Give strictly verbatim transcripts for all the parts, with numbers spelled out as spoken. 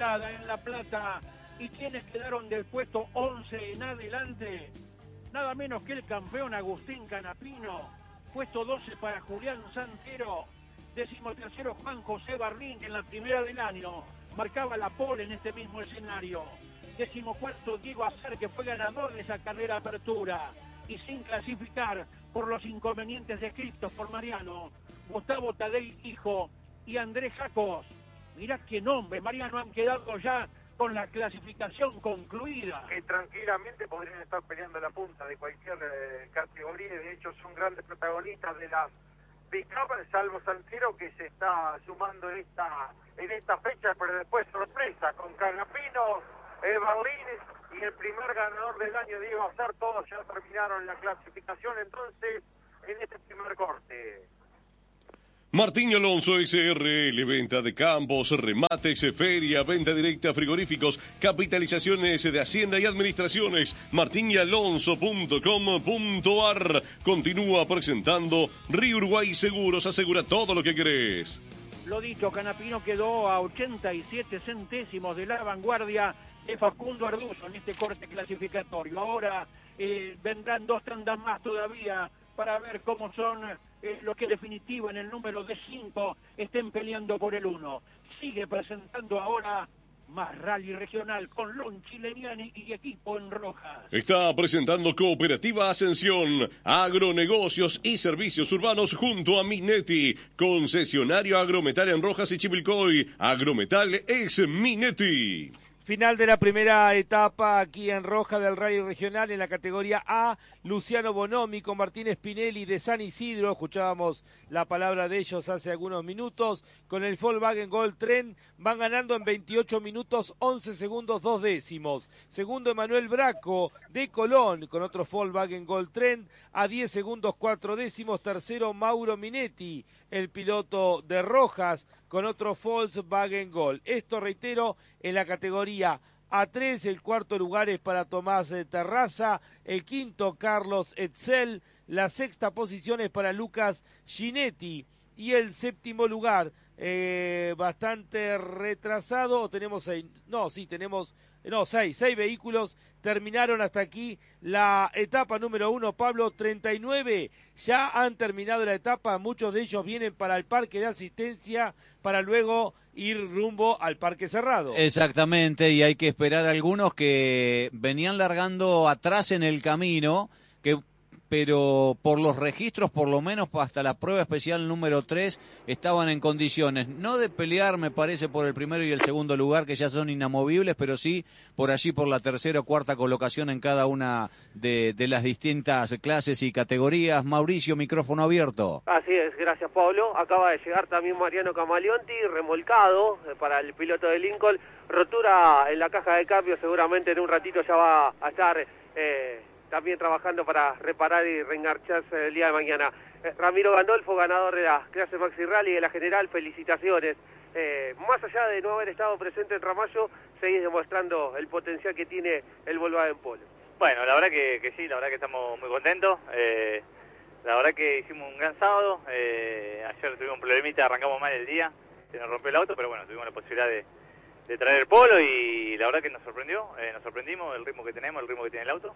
pelada en La Plata. ¿Y quiénes quedaron del puesto once en adelante? Nada menos que el campeón Agustín Canapino. Puesto doce para Julián Santero. Décimo tercero Juan José Barrín, que en la primera del año marcaba la pole en este mismo escenario. Décimo cuarto Diego Azar, que fue ganador de esa carrera apertura. Y sin clasificar por los inconvenientes descritos por Mariano, Gustavo Tadei Hijo y Andrés Jacos. Mirá qué nombre, Mariano, han quedado ya con la clasificación concluida. Que tranquilamente podrían estar peleando la punta de cualquier eh, categoría, y de hecho son grandes protagonistas de las pick-up, salvo Santero, que se está sumando en esta en esta fecha, pero después sorpresa con Canapino, eh, Barlín y el primer ganador del año, Diego Azar. Todos ya terminaron la clasificación entonces en este primer corte. Martín Alonso S R L, venta de campos, remates, feria, venta directa, frigoríficos, capitalizaciones de Hacienda y administraciones. martín y alonso punto com punto a r. Continúa presentando Río Uruguay Seguros, asegura todo lo que querés. Lo dicho, Canapino quedó a ochenta y siete centésimos de la vanguardia de Facundo Arduzo en este corte clasificatorio. Ahora eh, vendrán dos tandas más todavía para ver cómo son eh, los que definitivo en el número de cinco estén peleando por el uno. Sigue presentando ahora más rally regional con Lonchi Leniani y equipo en rojas. Está presentando Cooperativa Ascensión, agronegocios y servicios urbanos junto a Minetti, concesionario Agrometal en Rojas y Chivilcoy. Agrometal es Minetti. Final de la primera etapa aquí en Roja del Rally Regional en la categoría A. Luciano Bonomi con Martín Spinelli de San Isidro. Escuchábamos la palabra de ellos hace algunos minutos. Con el Volkswagen Gold Trend van ganando en veintiocho minutos, once segundos, dos décimos. Segundo Emanuel Braco de Colón con otro Volkswagen Gold Trend a diez segundos, cuatro décimos. Tercero Mauro Minetti, el piloto de Rojas, con otro Volkswagen Gol. Esto, reitero, en la categoría A tres, el cuarto lugar es para Tomás Terraza, el quinto Carlos Etzel, la sexta posición es para Lucas Ginetti y el séptimo lugar, eh, bastante retrasado, tenemos seis, no, sí, tenemos, no, seis, seis vehículos terminaron hasta aquí la etapa número uno, Pablo, treinta y nueve ya han terminado la etapa, muchos de ellos vienen para el parque de asistencia para luego ir rumbo al parque cerrado. Exactamente, y hay que esperar a algunos que venían largando atrás en el camino, que pero por los registros, por lo menos hasta la prueba especial número tres, estaban en condiciones, no de pelear, me parece, por el primero y el segundo lugar, que ya son inamovibles, pero sí por allí por la tercera o cuarta colocación en cada una de, de las distintas clases y categorías. Mauricio, micrófono abierto. Así es, gracias Pablo. Acaba de llegar también Mariano Camaleonti, remolcado para el piloto de Lincoln, rotura en la caja de cambio, seguramente en un ratito ya va a estar eh, también trabajando para reparar y reengancharse el día de mañana. Eh, Ramiro Gandolfo, ganador de la clase Maxi Rally de la General, felicitaciones. Eh, más allá de no haber estado presente en Ramallo, seguís demostrando el potencial que tiene el Volkswagen Polo. Bueno, la verdad que, que sí, la verdad que estamos muy contentos. Eh, la verdad que hicimos un gran sábado. Eh, ayer tuvimos un problemita, arrancamos mal el día, se nos rompió el auto, pero bueno, tuvimos la posibilidad de, de traer el Polo y la verdad que nos sorprendió, eh, nos sorprendimos el ritmo que tenemos, el ritmo que tiene el auto.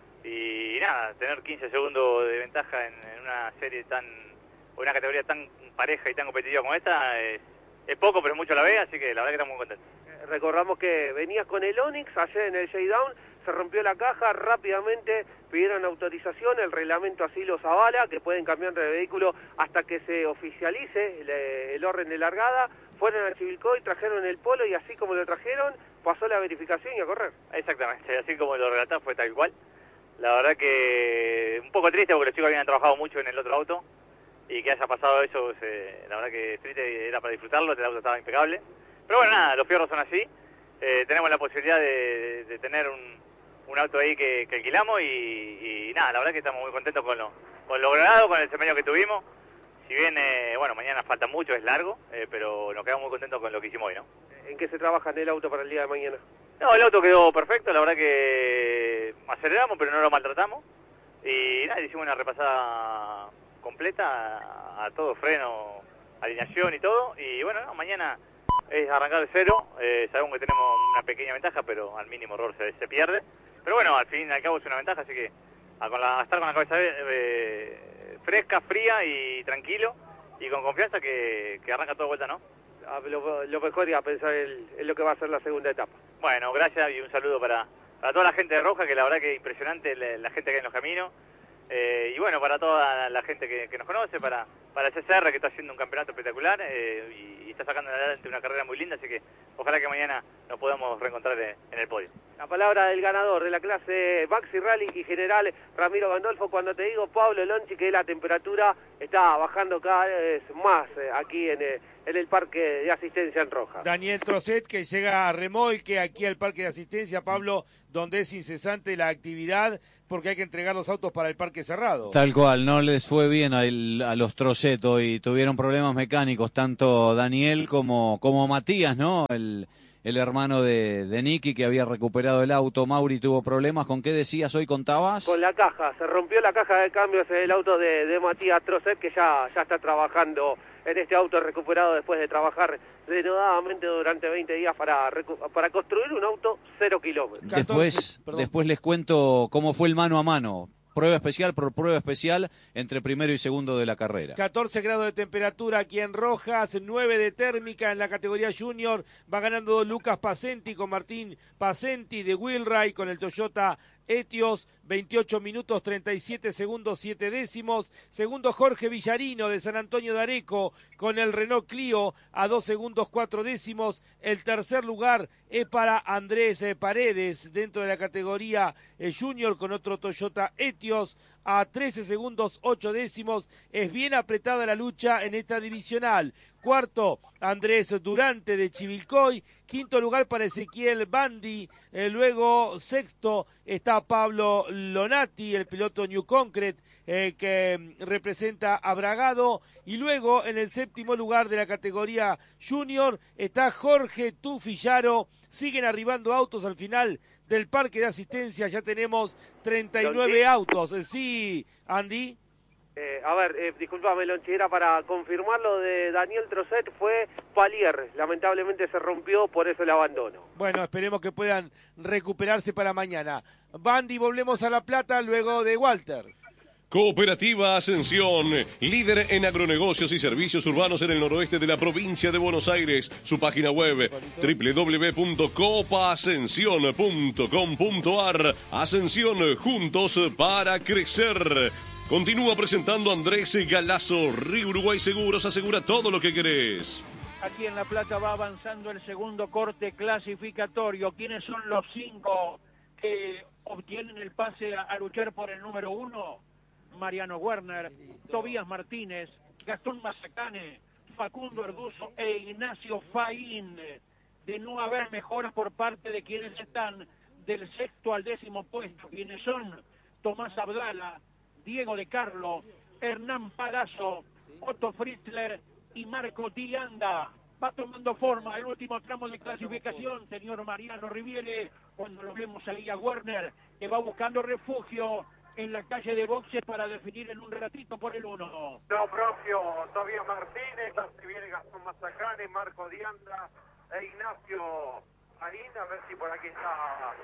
Y nada, tener quince segundos de ventaja en, en una serie tan, o una categoría tan pareja y tan competitiva como esta, es, es poco pero es mucho a la vez, así que la verdad que estamos muy contentos. Eh, recordamos que venías con el Onix ayer en el J-Down, se rompió la caja, rápidamente pidieron autorización, el reglamento así los avala, que pueden cambiar de vehículo hasta que se oficialice el, el orden de largada. Fueron a Chivilcoy, trajeron el Polo y así como lo trajeron, pasó la verificación y a correr. Exactamente, así como lo relataste fue tal cual. La verdad que un poco triste porque los chicos habían trabajado mucho en el otro auto y que haya pasado eso, eh, la verdad que triste, era para disfrutarlo, el auto estaba impecable. Pero bueno, nada, los fierros son así. Eh, tenemos la posibilidad de, de tener un, un auto ahí que, que alquilamos y, y nada, la verdad que estamos muy contentos con lo, con lo logrado, con el desempeño que tuvimos. Si bien, eh, bueno, mañana falta mucho, es largo, eh, pero nos quedamos muy contentos con lo que hicimos hoy, ¿no? ¿En qué se trabaja en el auto para el día de mañana? No, el auto quedó perfecto, la verdad que aceleramos, pero no lo maltratamos. Y nada, hicimos una repasada completa a, a todo, freno, alineación y todo. Y bueno, no, mañana es arrancar de cero. Eh, sabemos que tenemos una pequeña ventaja, pero al mínimo error se, se pierde. Pero bueno, al fin y al cabo es una ventaja, así que a, con la, a estar con la cabeza eh, fresca, fría y tranquilo, y con confianza que, que arranca todo de vuelta, ¿no? A lo, lo mejor y a pensar en, en lo que va a ser la segunda etapa. Bueno, gracias y un saludo para, para toda la gente de Roja, que la verdad que es impresionante la, la gente que hay en los caminos. Eh, y bueno, para toda la gente que, que nos conoce, para, para el C C R, que está haciendo un campeonato espectacular eh, y, y está sacando adelante una carrera muy linda, así que ojalá que mañana nos podamos reencontrar en, en el podio. La palabra del ganador de la clase Maxi Rally y General, Ramiro Gandolfo. Cuando te digo, Pablo Lonchi, que la temperatura está bajando cada vez más eh, aquí en, eh, en el parque de asistencia en Roja. Daniel Trocet, que llega a remolque aquí al parque de asistencia, Pablo, donde es incesante la actividad porque hay que entregar los autos para el parque cerrado. Tal cual, no les fue bien a, el, a los Trocet y tuvieron problemas mecánicos, tanto Daniel como, como Matías, ¿no? El, el hermano de, de Nicky, que había recuperado el auto. Mauri tuvo problemas. ¿Con qué decías hoy, contabas? Con la caja, se rompió la caja de cambios en el auto de, de Matías Trocet, que ya, ya está trabajando en este auto recuperado después de trabajar denodadamente durante veinte días para, para construir un auto cero kilómetros. Después, después les cuento cómo fue el mano a mano. Prueba especial por prueba especial entre primero y segundo de la carrera. catorce grados de temperatura aquí en Rojas, nueve de térmica en la categoría junior. Va ganando Lucas Pacenti con Martín Pacenti de Wheelwright con el Toyota Etios, veintiocho minutos, treinta y siete segundos, siete décimos. Segundo Jorge Villarino de San Antonio de Areco con el Renault Clio a dos segundos, cuatro décimos. El tercer lugar es para Andrés Paredes dentro de la categoría junior con otro Toyota Etios a trece segundos, ocho décimos. Es bien apretada la lucha en esta divisional. Cuarto, Andrés Durante de Chivilcoy. Quinto lugar para Ezequiel Bandi. Eh, luego, sexto, está Pablo Lonati, el piloto New Concrete, eh, que representa a Bragado. Y luego, en el séptimo lugar de la categoría junior, está Jorge Tufillaro. Siguen arribando autos al final del parque de asistencia. Ya tenemos treinta y nueve autos. Eh, sí, Andy. Eh, a ver, eh, disculpame, Lonchi, era para confirmar lo de Daniel Trocet, fue Palier, lamentablemente se rompió, por eso el abandono. Bueno, esperemos que puedan recuperarse para mañana. Bandi, volvemos a La Plata luego de Walter. Cooperativa Ascensión, líder en agronegocios y servicios urbanos en el noroeste de la provincia de Buenos Aires. Su página web doble u doble u doble u punto copa ascensión punto com punto ar. Ascensión, juntos para crecer. Continúa presentando Andrés Galazo. Río Uruguay Seguros asegura todo lo que querés. Aquí en La Plata va avanzando el segundo corte clasificatorio. ¿Quiénes son los cinco que obtienen el pase a, a luchar por el número uno? Mariano Werner, Tobías Martínez, Gastón Mazacane, Facundo Erduzo e Ignacio Faín. De no haber mejoras por parte de quienes están del sexto al décimo puesto, quienes son Tomás Abdala, Diego de Carlo, Hernán Palazzo, Otto Fritzler y Marco Tianda. Va tomando forma el último tramo de clasificación, señor Mariano Riviere, cuando lo vemos ahí a Werner, que va buscando refugio en la calle de boxes para definir en un ratito por el uno. Lo propio, Tobías Martínez, se viene Gastón Mazacane, Marco Dianda e Ignacio Faín, a ver si por aquí está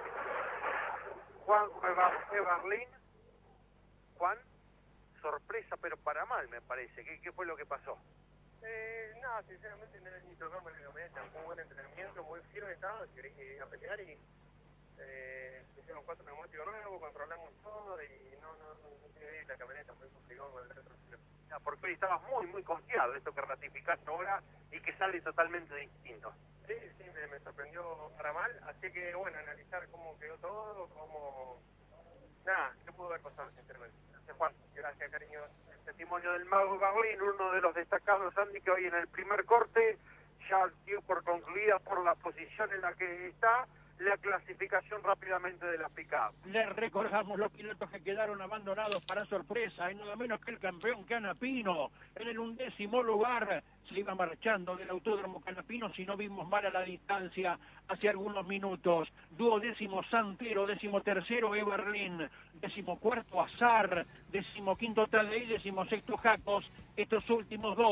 Juan Eberlín. Juan, sorpresa pero para mal me parece. ¿Qué, qué fue lo que pasó? Eh, no, sinceramente no es ni tocarme la camioneta, fue un buen entrenamiento, muy firme estaba, quería ir a pelear y eh, hicimos cuatro neumáticos nuevos, controlamos todo y no, no, no, no tiene la camioneta, muy complicado con el retro. Porque hoy estabas muy, muy confiado, esto que ratificaste ahora y que sale totalmente distinto. Sí, sí, me, me sorprendió para mal, así que bueno, analizar cómo quedó todo, cómo... Nada, ¿qué pudo haber pasado, sinceramente? Gracias, Juan. Gracias, cariño. El testimonio del Mago Berlín, uno de los destacados, Andy, que hoy en el primer corte ya dio por concluida por la posición en la que está la clasificación rápidamente de la pick-up. Les recordamos los pilotos que quedaron abandonados para sorpresa, y nada menos que el campeón Canapino. En el undécimo lugar se iba marchando del Autódromo Canapino, si no vimos mal a la distancia hace algunos minutos. Duodécimo Santero, décimo tercero Eberlín, décimo cuarto Azar, décimo quinto Tadei, décimo sexto Jacos. Estos últimos dos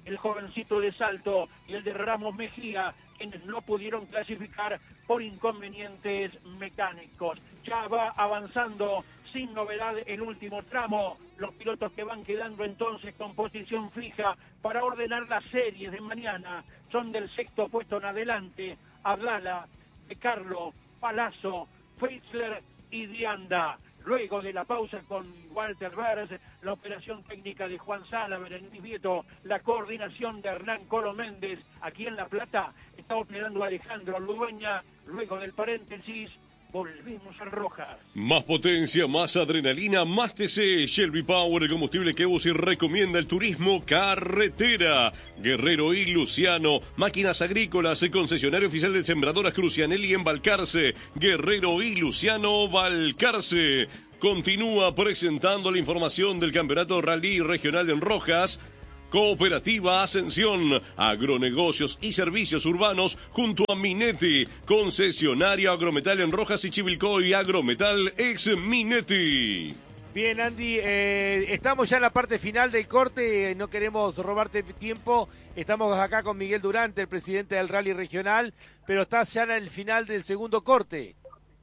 el jovencito de Salto y el de Ramos Mejía, quienes no pudieron clasificar por inconvenientes mecánicos. Ya va avanzando sin novedad el último tramo, los pilotos que van quedando entonces con posición fija para ordenar las series de mañana son del sexto puesto en adelante: Abdala, De Carlo, Palazzo, Fritzler y Dianda. Luego de la pausa con Walter Vers, la operación técnica de Juan Sala, Berenice Vieto, la coordinación de Hernán Colo Méndez. Aquí en La Plata está operando Alejandro Ludueña. Luego del paréntesis, volvimos a Rojas. Más potencia, más adrenalina, más T C. Shelby Power, el combustible que usa y recomienda el turismo carretera. Guerrero y Luciano, máquinas agrícolas, concesionario oficial de Sembradoras Crucianelli en Balcarce. Guerrero y Luciano, Balcarce. Continúa presentando la información del Campeonato Rally Regional en Rojas. Cooperativa Ascensión, agronegocios y servicios urbanos junto a Minetti, concesionaria Agrometal en Rojas y Chivilcoy, Agrometal ex Minetti. Bien, Andy, eh, estamos ya en la parte final del corte, no queremos robarte tiempo, estamos acá con Miguel Durante, el presidente del Rally Regional, pero estás ya en el final del segundo corte.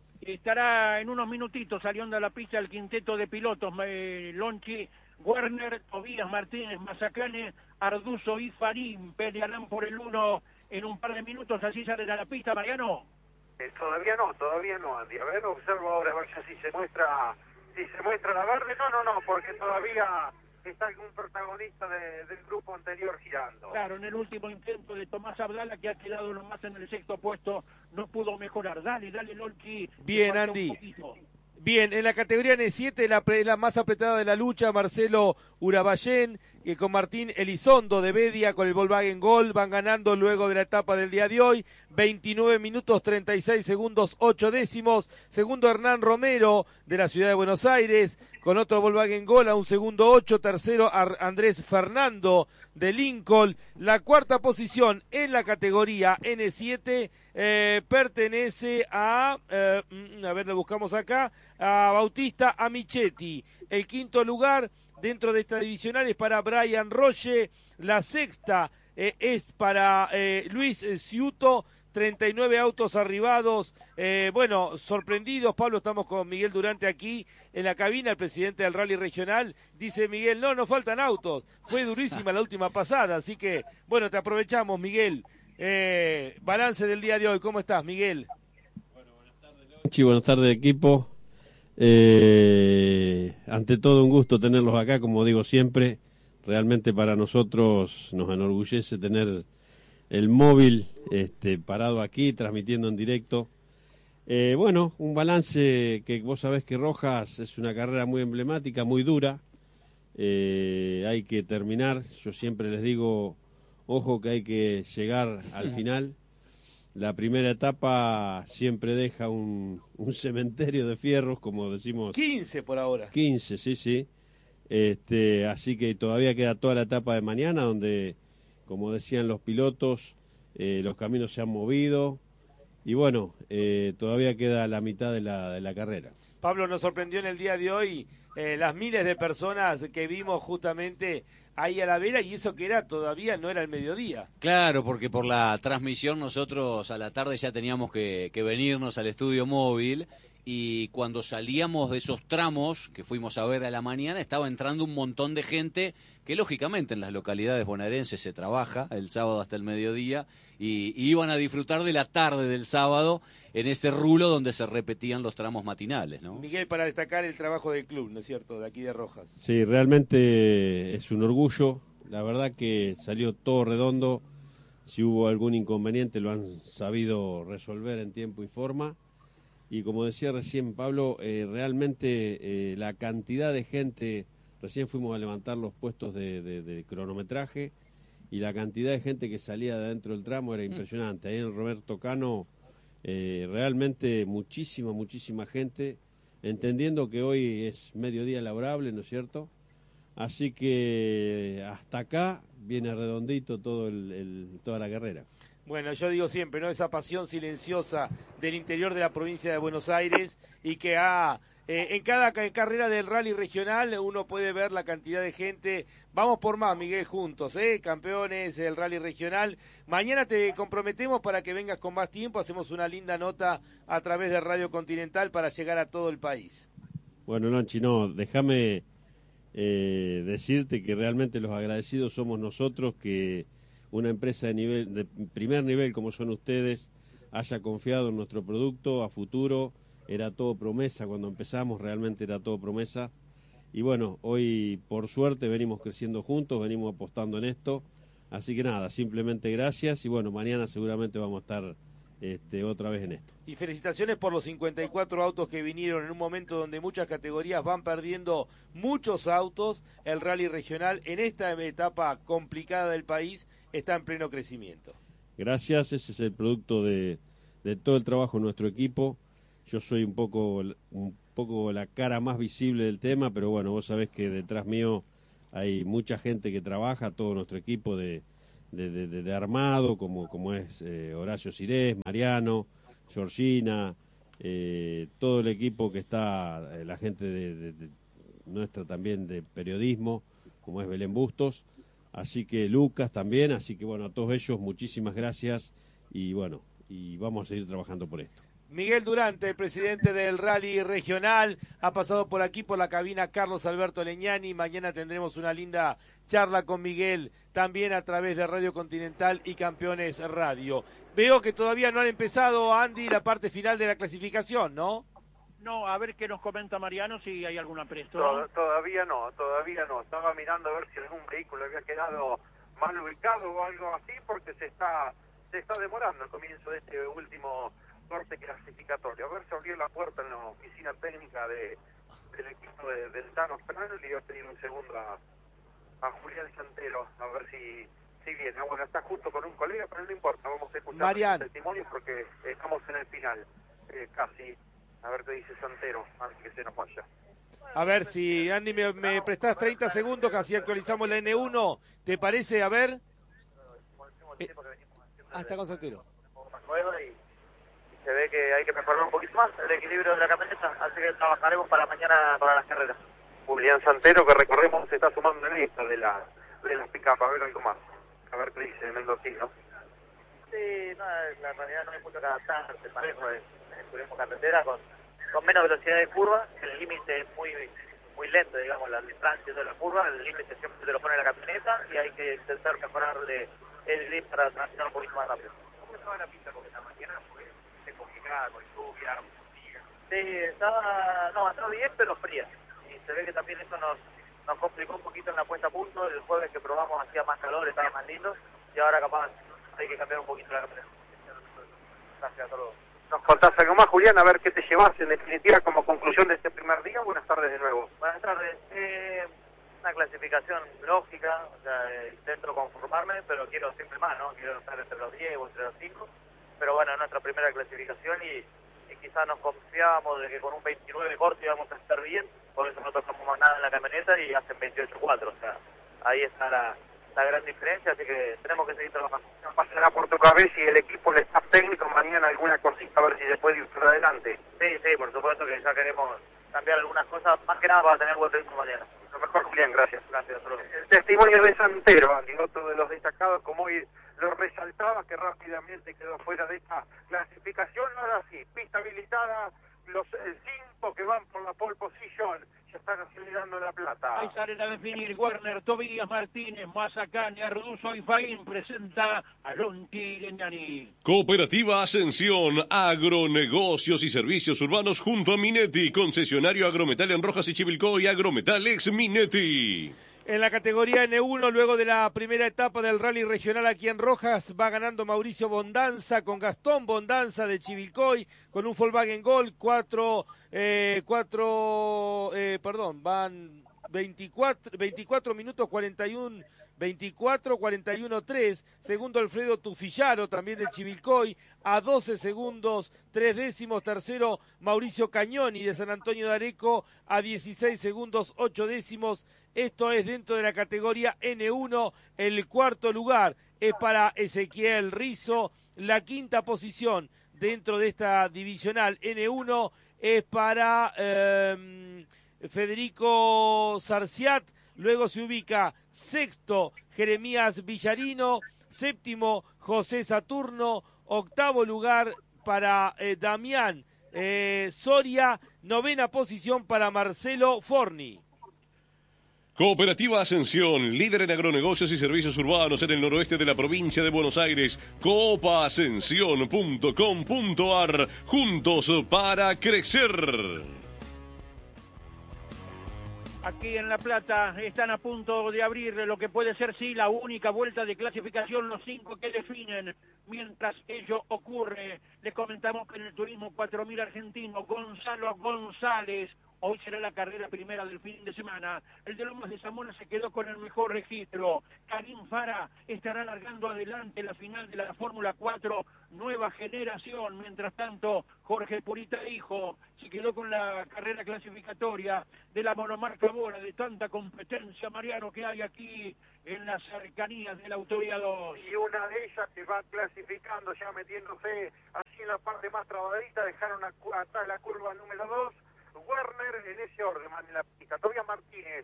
Estará en unos minutitos saliendo a la pista el quinteto de pilotos, eh, Lonchi, Werner, Tobías, Martínez, Mazacane, Arduzo y Farín pelearán por el uno en un par de minutos, así salen a la pista, Mariano. Eh, todavía no, todavía no, Andy. A ver, observo ahora, a ver si se muestra, si se muestra la verde. No, no, no, porque todavía está algún protagonista de, del grupo anterior girando. Claro, en el último intento de Tomás Abdala, que ha quedado nomás en el sexto puesto, no pudo mejorar. Dale, dale, Lonchi. Bien, Andy. Bien, en la categoría N siete, la, la más apretada de la lucha, Marcelo Uraballén, que con Martín Elizondo de Bedia, con el Volkswagen Gol, van ganando luego de la etapa del día de hoy, veintinueve minutos treinta y seis segundos ocho décimos. Segundo, Hernán Romero, de la ciudad de Buenos Aires, con otro Volkswagen Gol a un segundo ocho. Tercero, Andrés Fernando de Lincoln. La cuarta posición en la categoría N siete eh, pertenece a, eh, a ver, lo buscamos acá, a Bautista Amichetti. El quinto lugar dentro de esta divisional es para Brian Roche. La sexta eh, es para eh, Luis Ciuto. treinta y nueve autos arribados. Eh, bueno, sorprendidos, Pablo, estamos con Miguel Durante aquí en la cabina, el presidente del Rally Regional. Dice Miguel, no, no faltan autos. Fue durísima la última pasada, así que, bueno, te aprovechamos, Miguel. Eh, balance del día de hoy, ¿cómo estás, Miguel? Bueno, buenas tardes, Lonchi, buenas tardes, equipo. Eh, ante todo, un gusto tenerlos acá, como digo siempre. Realmente para nosotros nos enorgullece tener el móvil este, parado aquí, transmitiendo en directo. Eh, bueno, un balance que vos sabés que Rojas es una carrera muy emblemática, muy dura. Eh, hay que terminar, yo siempre les digo, ojo que hay que llegar al final. La primera etapa siempre deja un, un cementerio de fierros, como decimos. quince por ahora. quince, sí, sí. Este, así que todavía queda toda la etapa de mañana, donde, como decían los pilotos, eh, los caminos se han movido. Y bueno, eh, todavía queda la mitad de la, de la carrera. Pablo, nos sorprendió en el día de hoy eh, las miles de personas que vimos justamente ahí a la vera, y eso que era todavía no era el mediodía. Claro, porque por la transmisión nosotros a la tarde ya teníamos que, que venirnos al estudio móvil, y cuando salíamos de esos tramos que fuimos a ver a la mañana, estaba entrando un montón de gente que lógicamente en las localidades bonaerenses se trabaja el sábado hasta el mediodía, y, y iban a disfrutar de la tarde del sábado en ese rulo donde se repetían los tramos matinales, ¿no? Miguel, para destacar el trabajo del club, ¿no es cierto?, de aquí de Rojas. Sí, realmente es un orgullo. La verdad que salió todo redondo. Si hubo algún inconveniente lo han sabido resolver en tiempo y forma. Y como decía recién Pablo, eh, realmente eh, la cantidad de gente, recién fuimos a levantar los puestos de, de, de cronometraje, y la cantidad de gente que salía de adentro del tramo era impresionante. Ahí en Roberto Cano, eh, realmente muchísima, muchísima gente, entendiendo que hoy es mediodía laborable, ¿no es cierto? Así que hasta acá viene redondito todo el, el, toda la carrera. Bueno, yo digo siempre, ¿no?, esa pasión silenciosa del interior de la provincia de Buenos Aires, y que ha Eh, en cada ca- carrera del rally regional uno puede ver la cantidad de gente. Vamos por más, Miguel, juntos, ¿eh? Campeones del rally regional. Mañana te comprometemos para que vengas con más tiempo. Hacemos una linda nota a través de Radio Continental para llegar a todo el país. Bueno, Lonchi, no, déjame eh, decirte que realmente los agradecidos somos nosotros, que una empresa de nivel de primer nivel como son ustedes haya confiado en nuestro producto a futuro. Era todo promesa cuando empezamos, realmente era todo promesa. Y bueno, hoy por suerte venimos creciendo juntos, venimos apostando en esto. Así que nada, simplemente gracias y bueno, mañana seguramente vamos a estar este, otra vez en esto. Y felicitaciones por los cincuenta y cuatro autos que vinieron en un momento donde muchas categorías van perdiendo muchos autos. El rally regional en esta etapa complicada del país está en pleno crecimiento. Gracias, ese es el producto de, de todo el trabajo de nuestro equipo. Yo soy un poco, un poco la cara más visible del tema, pero bueno, vos sabés que detrás mío hay mucha gente que trabaja, todo nuestro equipo de, de, de, de armado, como, como es eh, Horacio Cirés, Mariano, Georgina, eh, todo el equipo que está, eh, la gente de, de, de nuestra también de periodismo, como es Belén Bustos, así que Lucas también, así que bueno, a todos ellos muchísimas gracias y bueno, y vamos a seguir trabajando por esto. Miguel Durante, el presidente del Rally Regional, ha pasado por aquí por la cabina Carlos Alberto Leñani. Mañana tendremos una linda charla con Miguel, también a través de Radio Continental y Campeones Radio. Veo que todavía no han empezado, Andy, la parte final de la clasificación, ¿no? No, a ver qué nos comenta Mariano, si hay alguna presto. Tod- Todavía no, todavía no. Estaba mirando a ver si algún vehículo había quedado mal ubicado o algo así, porque se está se está demorando el comienzo de este último corte clasificatorio. A ver si abrió la puerta en la oficina técnica de, del equipo de, del Tano Fernández y le iba a pedir un segundo a, a Julián Santero, a ver si, si viene. Bueno, está justo con un colega, pero no importa, vamos a escuchar Mariano. los testimonios porque estamos en el final, eh, casi. A ver qué dice Santero, antes que se nos vaya. A ver si, Andy, me, me prestás treinta segundos, que así actualizamos la N uno. ¿Te parece? A ver. Eh, ah, está con Santero. Se ve que hay que mejorar un poquito más el equilibrio de la camioneta, así que trabajaremos para mañana para las carreras. Julián Santero, que recordemos se está sumando en esta de la de las pick-up, a ver algo más. A ver qué dice Mendocino. Sí, no, la realidad no hay mucho que adaptarse, parejo, es, es turismo carretera con, con menos velocidad de curva, el límite es muy muy lento, digamos, la distancia de la curva, el límite siempre te lo pone la camioneta y hay que intentar mejorarle el grip para transitar un poquito más rápido. ¿Cómo estaba la pista? Porque esta mañana fue complicada, con lluvia, fatiga. Sí, estaba, no, estaba bien, pero fría. Y se ve que también eso nos, nos complicó un poquito en la puesta a punto. El jueves que probamos hacía más calor, estaba más lindo. Y ahora capaz hay que cambiar un poquito la camioneta. Gracias a todos. ¿Nos contás algo más, Julián? A ver qué te llevas en definitiva como conclusión de este primer día. Buenas tardes de nuevo. Buenas tardes. Eh, una clasificación lógica, o sea, eh, intento conformarme, pero quiero siempre más, ¿no? Quiero estar entre los diez o entre los cinco. Pero bueno, es nuestra primera clasificación y, y quizás nos confiábamos de que con un veintinueve corto íbamos a estar bien, por eso no tocamos más nada en la camioneta y hacen veintiocho cuatro, o sea, ahí está la, la gran diferencia, así que tenemos que seguir trabajando. No pasará por tu cabeza y el equipo, el staff técnico, mañana alguna cosita, a ver si se puede ir por adelante. Sí, sí, por supuesto que ya queremos cambiar algunas cosas, más que nada para tener buen ritmo mañana. Lo mejor, Julián, gracias. Gracias, solo. El testimonio de Santero, Andy, otro de los destacados, como hoy lo resaltaba, que rápidamente quedó fuera de esta clasificación. Ahora sí, pista habilitada, los eh, cinco que van por la pole position ya están acelerando la plata. Ahí salen a definir Werner, Tobías Martínez, Mazacane, Arduzo y Faín. Presenta a Lonti Leñani. Cooperativa Ascensión, agronegocios y servicios urbanos junto a Minetti, concesionario Agrometal en Rojas y Chivilcoy, Agrometal ex Minetti. En la categoría N uno, luego de la primera etapa del rally regional aquí en Rojas, va ganando Mauricio Bondanza con Gastón Bondanza de Chivilcoy, con un Volkswagen Gol, cuatro, eh, cuatro, eh, perdón, van veinticuatro, veinticuatro minutos cuarenta y uno, veinticuatro cuarenta y uno tres, segundo Alfredo Tufillaro, también de Chivilcoy, a doce segundos, tres décimos, tercero Mauricio Cañoni de San Antonio de Areco, a dieciséis segundos, ocho décimos. Esto es dentro de la categoría N uno, el cuarto lugar es para Ezequiel Rizo, la quinta posición dentro de esta divisional. N uno es para eh, Federico Sarciat, luego se ubica sexto Jeremías Villarino, séptimo José Saturno, octavo lugar para eh, Damián eh, Soria, novena posición para Marcelo Forni. Cooperativa Ascensión, líder en agronegocios y servicios urbanos en el noroeste de la provincia de Buenos Aires. copa ascensión punto com punto ar. Juntos para crecer. Aquí en La Plata están a punto de abrir lo que puede ser, sí, la única vuelta de clasificación, los cinco que definen. Mientras ello ocurre, les comentamos que en el turismo cuatro mil argentino, Gonzalo González, hoy será la carrera primera del fin de semana. El de Lomas de Zamora se quedó con el mejor registro. Karim Fara estará largando adelante la final de la Fórmula cuatro, nueva generación. Mientras tanto, Jorge Purita Hijo se quedó con la carrera clasificatoria de la monomarca Bora, de tanta competencia, Mariano, que hay aquí en las cercanías de la Autovía dos. Y una de ellas que va clasificando, ya metiéndose así en la parte más trabadita, dejaron atrás la curva número dos. Werner en ese orden en la pista, Tobias Martínez,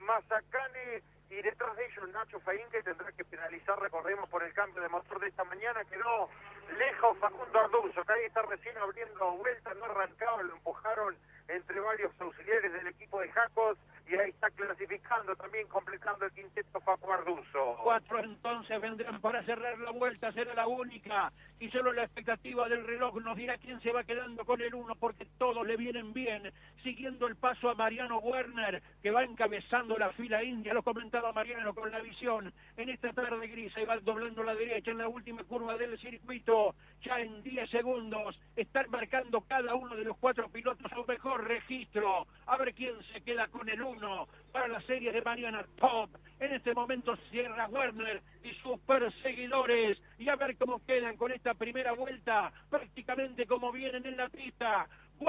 Mazacane y detrás de ellos Nacho Faín, que tendrá que penalizar, recordemos, por el cambio de motor de esta mañana. Quedó lejos Facundo Arduzo, que ahí está recién abriendo vueltas, no arrancaba, lo empujaron entre varios auxiliares del equipo de Jacos, y ahí está clasificando, también completando el quinteto Facu Arduzo. Cuatro entonces vendrán para cerrar la vuelta, será la única, y solo la expectativa del reloj nos dirá quién se va quedando con el uno, porque todos le vienen bien, siguiendo el paso a Mariano Werner, que va encabezando la fila india. Lo comentaba Mariano con la visión en esta tarde gris, y va doblando la derecha en la última curva del circuito. Ya en diez segundos están marcando cada uno de los cuatro pilotos su mejor registro. A ver quién se queda con el uno para la serie de mañana top. En este momento cierra Werner y sus perseguidores, y a ver cómo quedan con esta primera vuelta, prácticamente como vienen en la pista.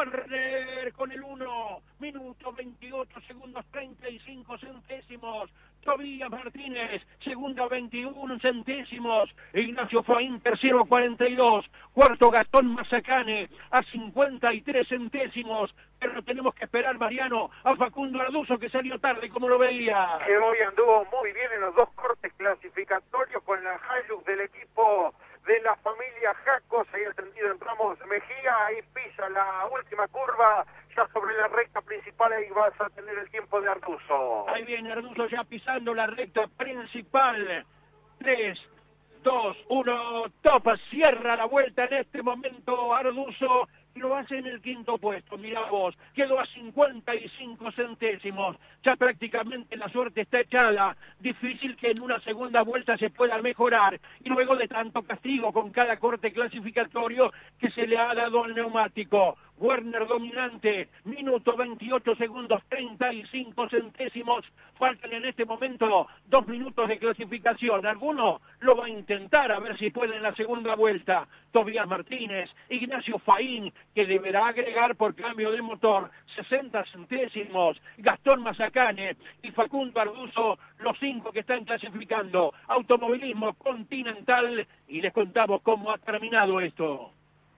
Werner con el uno, minuto veintiocho segundos treinta y cinco centésimos. Tobías Martínez, segundo veintiuno centésimos. Ignacio Faín, tercero cuarenta y dos. Cuarto Gastón Mazacane a cincuenta y tres centésimos. Pero tenemos que esperar, Mariano, a Facundo Arduzo, que salió tarde, como lo veía. Que hoy anduvo muy bien en los dos cortes clasificatorios con la Hilux del equipo de la familia Jacos, ahí atendido en Ramos Mejía, ahí pisa la última curva, ya sobre la recta principal, ahí vas a tener el tiempo de Arduzo. Ahí viene Arduzo ya pisando la recta principal. tres, dos, uno, topa, cierra la vuelta en este momento Arduzo, y lo hace en el quinto puesto. Mirá vos, quedó a cincuenta y cinco centésimos, ya prácticamente la suerte está echada. Difícil que en una segunda vuelta se pueda mejorar, y luego de tanto castigo con cada corte clasificatorio que se le ha dado al neumático. Werner dominante, minuto veintiocho segundos treinta y cinco centésimos, faltan en este momento dos minutos de clasificación. Alguno lo va a intentar a ver si puede en la segunda vuelta. Tobías Martínez, Ignacio Faín, que deberá agregar por cambio de motor sesenta centésimos, Gastón Mazacane y Facundo Arduzo, los cinco que están clasificando. Automovilismo Continental, y les contamos cómo ha terminado esto.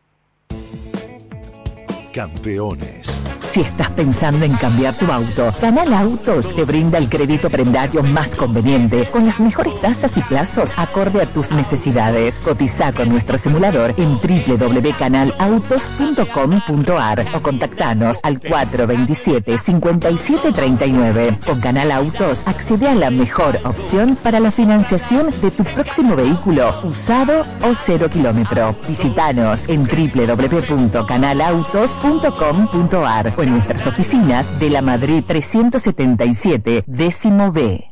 Campeones. Si estás pensando en cambiar tu auto, Canal Autos te brinda el crédito prendario más conveniente, con las mejores tasas y plazos acorde a tus necesidades. Cotiza con nuestro simulador en doble u doble u doble u punto canal autos punto com punto ar o contactanos al cuatro veintisiete cincuenta y siete treinta y nueve. Con Canal Autos accede a la mejor opción para la financiación de tu próximo vehículo, usado o cero kilómetro. Visítanos en doble u doble u doble u punto canal autos punto com punto ar o en nuestras oficinas de la Madrid trescientos setenta y siete, décimo B.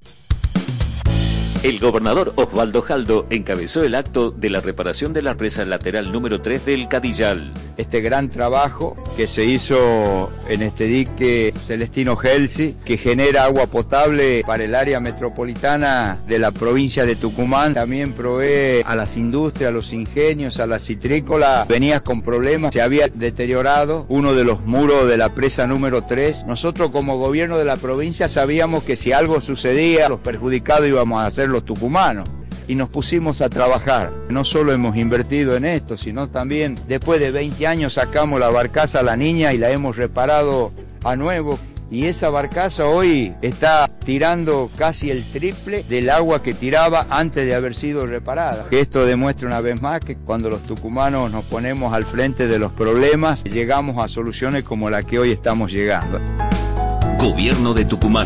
El gobernador Osvaldo Jaldo encabezó el acto de la reparación de la presa lateral número tres del Cadillal. Este gran trabajo que se hizo en este dique Celestino Gelsi, que genera agua potable para el área metropolitana de la provincia de Tucumán, también provee a las industrias, a los ingenios, a la citrícola. Venía con problemas, se había deteriorado uno de los muros de la presa número tres. Nosotros como gobierno de la provincia sabíamos que si algo sucedía, los perjudicados íbamos a ser los tucumanos. y nos pusimos a trabajar. No solo hemos invertido en esto, sino también después de veinte años sacamos la barcaza a la niña y la hemos reparado a nuevo. Y esa barcaza hoy está tirando casi el triple del agua que tiraba antes de haber sido reparada. Esto demuestra una vez más que cuando los tucumanos nos ponemos al frente de los problemas, llegamos a soluciones como la que hoy estamos llegando. Gobierno de Tucumán.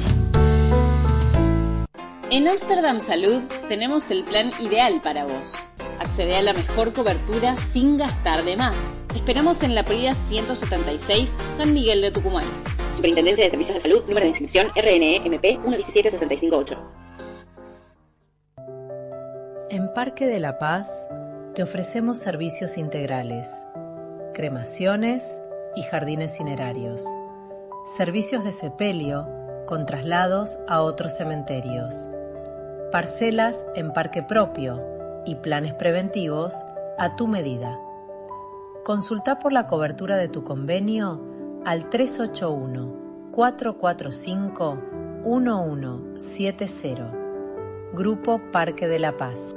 En Amsterdam Salud tenemos el plan ideal para vos. Accede a la mejor cobertura sin gastar de más. Te esperamos en la Prida ciento setenta y seis, San Miguel de Tucumán. Superintendencia de Servicios de Salud, número de inscripción R N E M P uno uno siete seis cinco ocho. En Parque de la Paz te ofrecemos servicios integrales, cremaciones y jardines cinerarios, servicios de sepelio con traslados a otros cementerios, parcelas en parque propio y planes preventivos a tu medida. Consulta por la cobertura de tu convenio al tres ocho uno, cuatro cuatro cinco, uno uno siete cero. Grupo Parque de la Paz.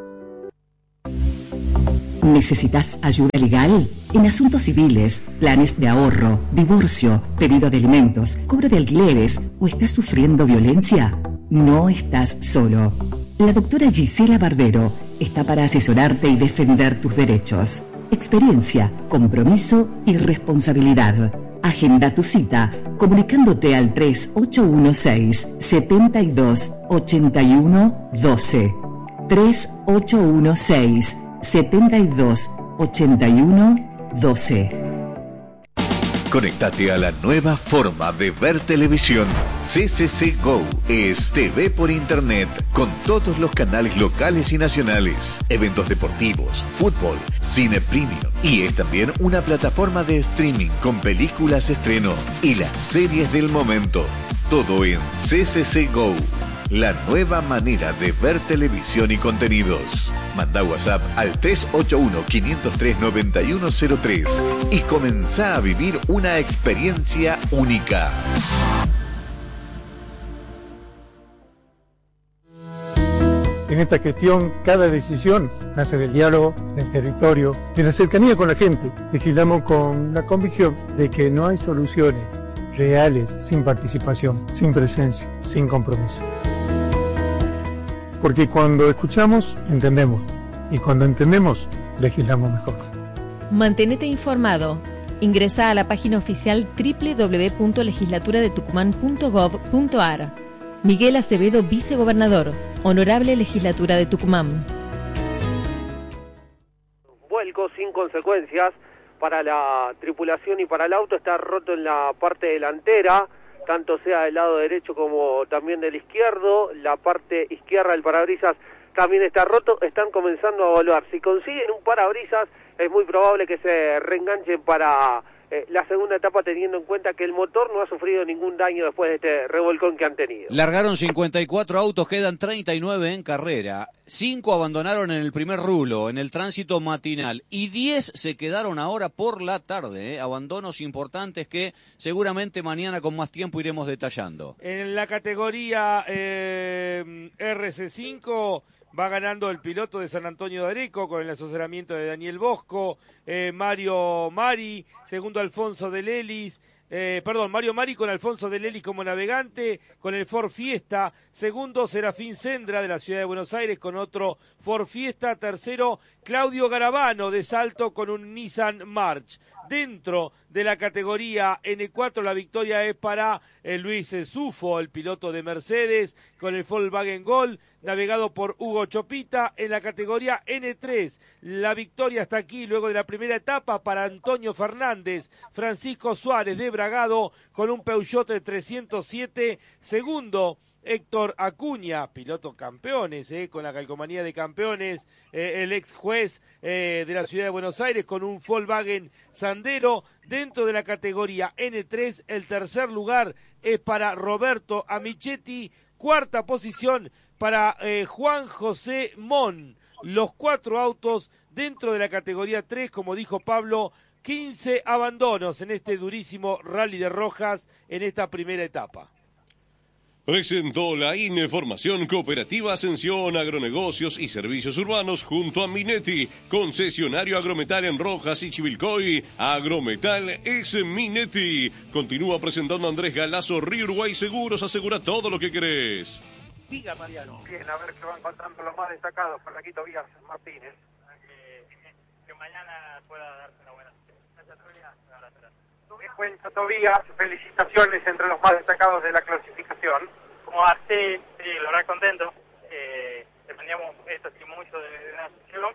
¿Necesitas ayuda legal? En asuntos civiles, planes de ahorro, divorcio, pedido de alimentos, cobro de alquileres o estás sufriendo violencia, no estás solo. La doctora Gisela Barbero está para asesorarte y defender tus derechos. Experiencia, compromiso y responsabilidad. Agenda tu cita comunicándote al tres ocho uno seis, siete dos, ocho uno uno dos. tres ocho uno seis, siete dos, ocho uno uno dos. Conéctate a la nueva forma de ver televisión. C C C Go es T V por internet con todos los canales locales y nacionales, eventos deportivos, fútbol, cine premium y es también una plataforma de streaming con películas estreno y las series del momento. Todo en C C C Go. La nueva manera de ver televisión y contenidos. Manda WhatsApp al tres ocho uno, cinco cero tres, nueve uno cero tres y comenzá a vivir una experiencia única. En esta gestión, cada decisión nace del diálogo, del territorio, de la cercanía con la gente. Legislamos con la convicción de que no hay soluciones reales sin participación, sin presencia, sin compromiso. Porque cuando escuchamos, entendemos. Y cuando entendemos, legislamos mejor. Mantenete informado. Ingresa a la página oficial doble u doble u doble u punto legislatura de tucumán punto gov punto ar. Miguel Acevedo, vicegobernador. Honorable Legislatura de Tucumán. Vuelco sin consecuencias para la tripulación y para el auto. Está roto en la parte delantera, tanto sea del lado derecho como también del izquierdo. La parte izquierda del parabrisas también está roto. Están comenzando a evaluar. Si consiguen un parabrisas, es muy probable que se reenganchen para eh, la segunda etapa, teniendo en cuenta que el motor no ha sufrido ningún daño después de este revolcón que han tenido. Largaron cincuenta y cuatro autos, quedan treinta y nueve en carrera. Cinco abandonaron en el primer rulo, en el tránsito matinal, y diez se quedaron ahora por la tarde. ¿eh? Abandonos importantes que seguramente mañana con más tiempo iremos detallando. En la categoría eh, R C cinco va ganando el piloto de San Antonio de Areco con el asesoramiento de Daniel Bosco, eh, Mario Mari, segundo Alfonso de Lelis, eh, perdón, Mario Mari con Alfonso de Lelis como navegante, con el Ford Fiesta, segundo Serafín Sendra de la Ciudad de Buenos Aires con otro Ford Fiesta, tercero Claudio Garabano de Salto con un Nissan March. Dentro de la categoría N cuatro la victoria es para eh, Luis Sufo, el piloto de Mercedes, con el Volkswagen Gol, navegado por Hugo Chopita. En la categoría N tres, la victoria está aquí luego de la primera etapa para Antonio Fernández, Francisco Suárez de Bragado con un Peugeot trescientos siete, segundo Héctor Acuña, piloto campeones, eh, con la calcomanía de campeones, eh, el ex juez eh, de la Ciudad de Buenos Aires con un Volkswagen Sandero. Dentro de la categoría N tres, el tercer lugar es para Roberto Amichetti, cuarta posición para eh, Juan José Mon. Los cuatro autos dentro de la categoría tres, como dijo Pablo, quince abandonos en este durísimo Rally de Rojas en esta primera etapa. Presentó la Información Cooperativa Ascensión, Agronegocios y Servicios Urbanos junto a Minetti, concesionario Agrometal en Rojas y Chivilcoy. Agrometal es Minetti. Continúa presentando Andrés Galazo, Río Uruguay Seguros, asegura todo lo que querés. Diga, Mariano. Bien, a ver qué van contando los más destacados por aquí Tobías Martínez. Que, que mañana pueda darte una buena. Gracias, Tobías. ¿Qué cuenta Tobías? Felicitaciones entre los más destacados de la clasificación. Como así, sí, la verdad contento. Eh, dependíamos esto sí mucho de, de una sesión.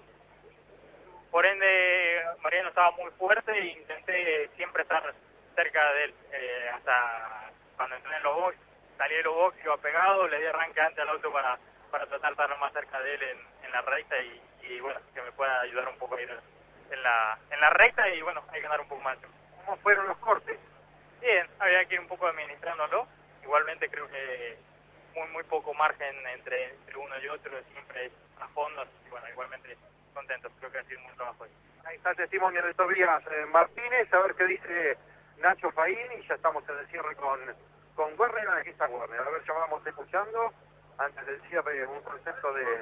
Por ende, Mariano estaba muy fuerte e intenté siempre estar cerca de él. Eh, hasta cuando entré en los box, salí de los box, iba pegado, le di arranque antes al auto para, para tratar de estar lo más cerca de él en, en la recta y, y bueno, que me pueda ayudar un poco a ir en la, en la recta y bueno, hay que ganar un poco más. ¿Cómo fueron los cortes? Bien, había que ir un poco administrándolo. Igualmente creo que muy muy poco margen entre, entre uno y otro, siempre es a fondo, y bueno, igualmente contentos, creo que ha sido un buen trabajo hoy. Ahí está el testimonio de Tobías eh, Martínez, a ver qué dice Nacho Faín, y ya estamos en el cierre con, con Werner. Aquí está Werner, a ver, ya vamos escuchando, antes del cierre, un concepto de,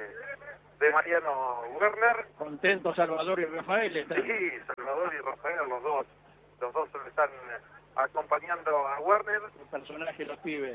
de Mariano Werner. Contento Salvador y Rafael. ¿Están? Sí, Salvador y Rafael, los dos, los dos están acompañando a Werner. Un personaje, los pibes.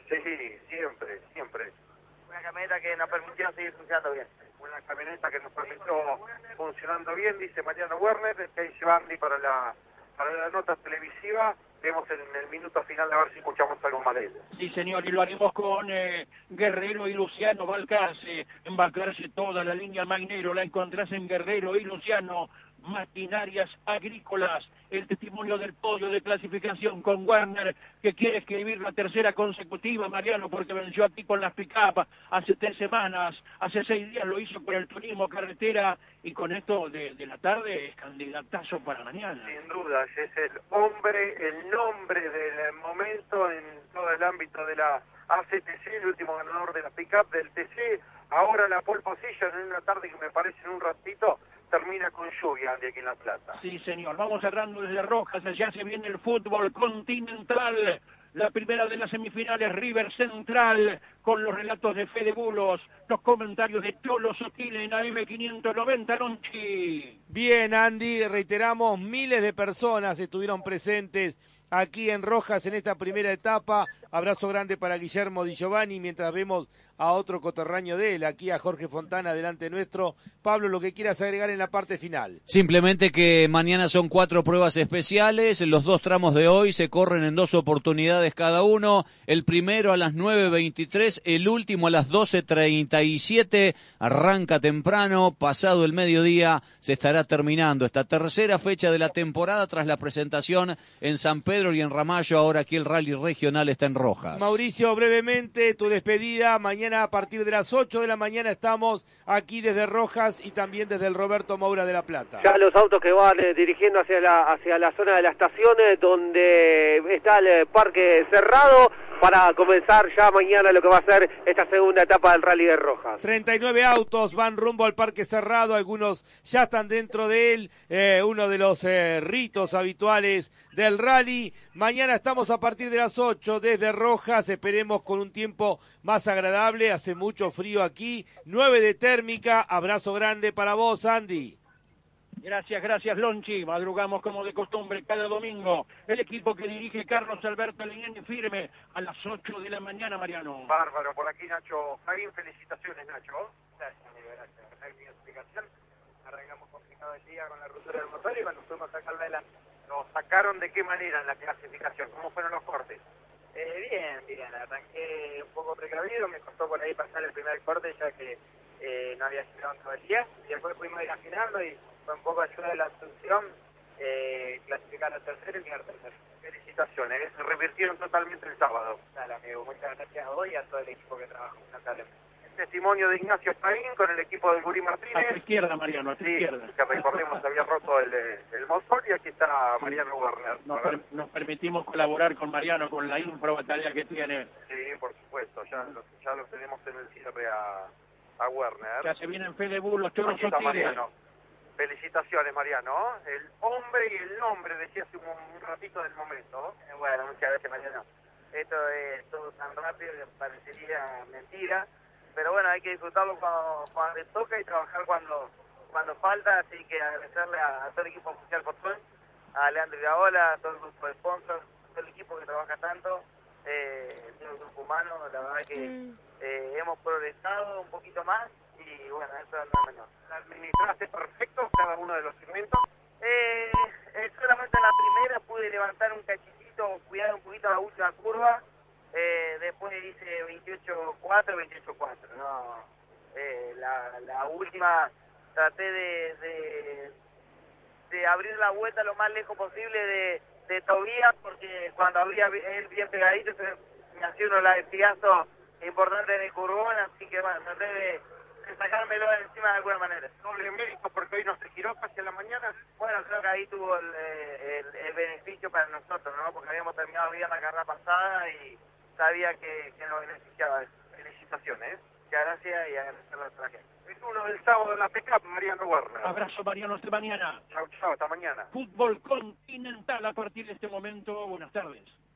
Sí, siempre, siempre. Una camioneta que nos permitió seguir funcionando bien. Una camioneta que nos permitió funcionando bien, dice Mariano Werner, que dice Andy para la, para la nota televisiva. Vemos en el minuto final a ver si escuchamos algo más de él. Sí, señor, y lo haremos con eh, Guerrero y Luciano Balcarce. En Balcarce toda la línea Mainero la encontrás en Guerrero y Luciano. Maquinarias agrícolas, el testimonio del podio de clasificación con Werner, que quiere escribir la tercera consecutiva, Mariano, porque venció aquí con las pick-up hace tres semanas, hace seis días lo hizo con el turismo carretera, y con esto de, de la tarde es candidatazo para mañana. Sin duda, es el hombre, el nombre del momento en todo el ámbito de la A C T C, el último ganador de la pick-up del T C, ahora la pole position en una tarde que me parece en un ratito termina con lluvia de aquí en La Plata. Sí, señor. Vamos cerrando desde Rojas. Allá se viene el fútbol continental. La primera de las semifinales, River Central, con los relatos de Fede Bulos, los comentarios de Cholo Sotile en A M quinientos noventa, Lonchi. Bien, Andy, reiteramos, miles de personas estuvieron presentes aquí en Rojas en esta primera etapa. Abrazo grande para Guillermo Di Giovanni, mientras vemos a otro coterráneo de él, aquí a Jorge Fontana delante nuestro. Pablo, lo que quieras agregar en la parte final. Simplemente que mañana son cuatro pruebas especiales, los dos tramos de hoy se corren en dos oportunidades cada uno, el primero a las nueve veintitrés, el último a las doce treinta y siete, arranca temprano, pasado el mediodía se estará terminando esta tercera fecha de la temporada tras la presentación en San Pedro y en Ramallo. Ahora aquí el rally regional está en Rojas. Mauricio, brevemente tu despedida. Mañana a partir de las ocho de la mañana estamos aquí desde Rojas y también desde el Roberto Moura de La Plata. Ya los autos que van eh, dirigiendo hacia la hacia la zona de la estación, eh, donde está el eh, parque cerrado, para comenzar ya mañana lo que va a ser esta segunda etapa del Rally de Rojas. treinta y nueve autos van rumbo al parque cerrado, algunos ya están dentro de él, eh, uno de los eh, ritos habituales del rally. Mañana estamos a partir de las ocho desde Rojas, esperemos con un tiempo más agradable, hace mucho frío aquí, nueve de térmica. Abrazo grande para vos, Andy. Gracias, gracias, Lonchi. Madrugamos como de costumbre cada domingo. El equipo que dirige Carlos Alberto Leñani firme a las ocho de la mañana, Mariano. Bárbaro, por aquí Nacho Javín, felicitaciones, Nacho. Gracias, amigo, gracias. No hay mi explicación. Arreglamos complicado el día con la ruptura del motor y bueno, fuimos a sacarla adelante. ¿Nos sacaron de qué manera en la clasificación? ¿Cómo fueron los cortes? Eh, bien, bien, arranqué un poco precavido, me costó por ahí pasar el primer corte ya que eh, no había llegado todavía, y después fuimos a ir afinando y con un poco de ayuda de la asunción, eh, clasificar al tercero y quedar tercero. Felicitaciones, se revirtieron totalmente el sábado. Dale, amigo, muchas gracias a vos y a todo el equipo que trabaja notablemente. El testimonio de Ignacio Faín con el equipo del Gurí Martínez. A tu izquierda, Mariano, a tu sí, izquierda. Que recordemos había roto el, el motor y aquí está Mariano Werner. Nos, per, nos permitimos colaborar con Mariano con la impro batalla que tiene. Sí, por supuesto, ya lo, ya lo tenemos en el cierre a, a Werner. Ya se vienen Fede Bulos, Cholo Sotile. Felicitaciones, Mariano. El hombre y el nombre, decía hace un, un ratito del momento. Eh, bueno, muchas gracias, Mariano. esto es todo tan rápido que parecería mentira, pero bueno, hay que disfrutarlo cuando, cuando le toca y trabajar cuando cuando falta, así que agradecerle a, a todo el equipo oficial Fotón, a Leandro Iraola, a todo el grupo de sponsors, a todo el equipo que trabaja tanto, eh, todo el grupo humano, la verdad que eh, hemos progresado un poquito más y bueno, eso no es menor. ¿Administraste perfecto cada uno de los segmentos? Eh, eh, solamente en la primera pude levantar un cachitito, cuidar un poquito la última curva, eh, después hice veintiocho cuatro, veintiocho cuatro, no, eh, la, la última traté de, de, de abrir la vuelta lo más lejos posible de, de Tobías, porque cuando abría él bien pegadito se me hacía unos latigazos importantes en el curvón, así que bueno, traté de, de sacármelo de encima de alguna manera. Doble mérito porque hoy no se giró hacia la mañana. Bueno, creo que ahí tuvo el, el, el beneficio para nosotros, ¿no? Porque habíamos terminado bien la carrera pasada y sabía que, que nos beneficiaba eso. Felicitaciones. Muchas gracias y agradecerle a la gente. Es uno del sábado de la P C A P, Mariano Werner. Abrazo, Mariano, hasta mañana. Chao, chao, hasta mañana. Fútbol continental a partir de este momento. Buenas tardes.